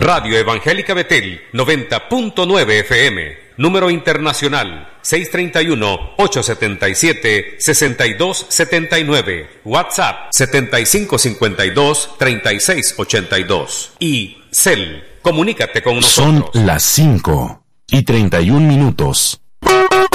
Radio Evangélica Betel, 90.9 FM. Número internacional, 631-877-6279. WhatsApp, 7552-3682. Y Cel, comunícate con nosotros. Son las 5:31.